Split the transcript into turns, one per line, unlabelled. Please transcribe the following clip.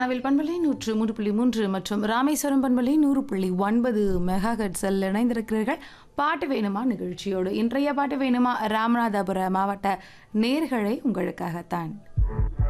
நாவில் பண்பலை 103.3 மற்றும் ராமேஸ்வரம் பண்பலை 100.9 மெகாஹெர்ட்ஸில் இணைந்திருக்கிறீர்கள். பாட்டு வேணுமா நிகழ்ச்சியோடு. இன்றைய பாட்டு வேணுமா ராமநாதபுரம் மாவட்ட நேர்களை உங்களுக்காகத்தான்.